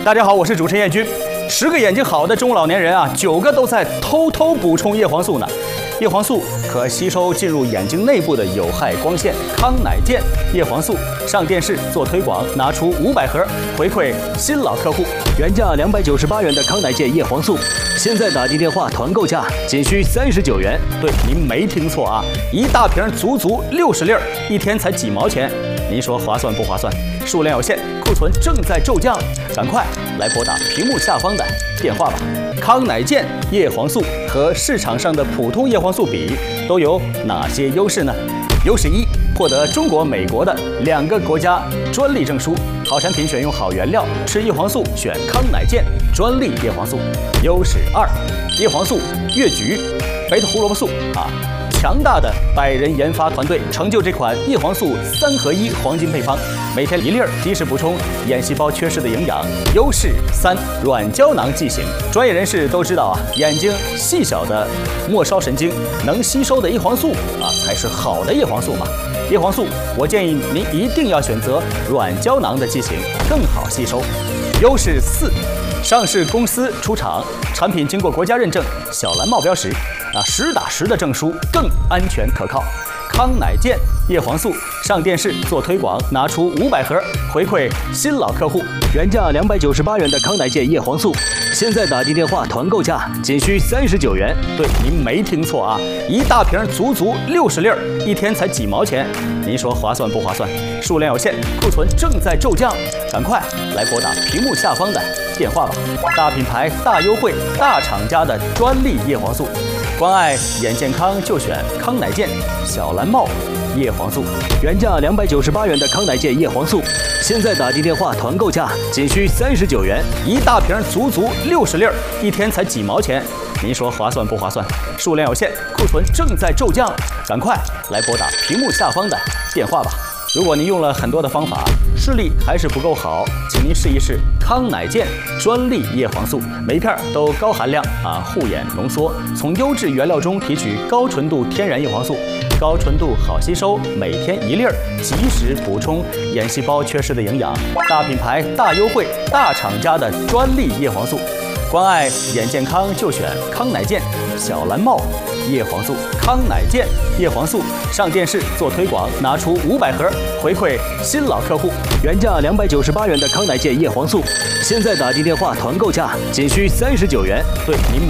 大家好，我是主持人彦军。10个眼睛好的中老年人啊，9个都在偷偷补充叶黄素呢。叶黄素可吸收进入眼睛内部的有害光线，康乃健叶黄素上电视做推广，拿出500盒回馈新老客户。 原价298元的康乃健叶黄素，现在打进电话团购价仅需39元。 对，您没听错啊，一大瓶足足60粒，一天才几毛钱，您说划算不划算？数量有限，库存正在骤降，赶快来拨打屏幕下方的电话吧。康乃健叶黄素和市场上的普通叶黄素比，都有哪些优势呢？优势1，获得中国、美国的2个国家专利证书，好产品选用好原料，吃叶黄素选康乃健专利叶黄素。优势2，叶黄素越橘、白的胡萝卜素啊。强大的100人研发团队成就这款叶黄素3合1黄金配方，每天1粒，及时补充眼细胞缺失的营养。优势3，软胶囊剂型。专业人士都知道啊，眼睛细小的末梢神经能吸收的叶黄素啊，才是好的叶黄素嘛。叶黄素，我建议您一定要选择软胶囊的剂型，更好吸收。优势4，上市公司出厂，产品经过国家认证，小蓝帽标识。实打实的证书，更安全可靠。康乃健叶黄素上电视做推广，拿出500盒回馈新老客户。 原价298元的康乃健叶黄素，现在打进电话团购价仅需39元。 对，您没听错啊，一大瓶足足60粒，一天才几毛钱，您说划算不划算？数量有限，库存正在骤降，赶快来拨打屏幕下方的电话吧。大品牌、大优惠、大厂家的专利叶黄素。关爱眼健康就选康乃健小蓝帽叶黄素。 原价298元的康乃健叶黄素，现在打进电话团购价仅需39元。 一大瓶足足60粒，一天才几毛钱，您说划算不划算？数量有限，库存正在骤降，赶快来拨打屏幕下方的电话吧。如果您用了很多的方法，视力还是不够好，请您试一试康乃健专利叶黄素，每一片都高含量护眼浓缩，从优质原料中提取高纯度天然叶黄素，高纯度好吸收，每天1粒，及时补充眼细胞缺失的营养。大品牌、大优惠、大厂家的专利叶黄素。关爱眼健康就选康乃健小蓝帽叶黄素。康乃健叶黄素上电视做推广，拿出500盒回馈新老客户。 原价298元的康乃健叶黄素，现在打进电话团购价仅需39元。 对，您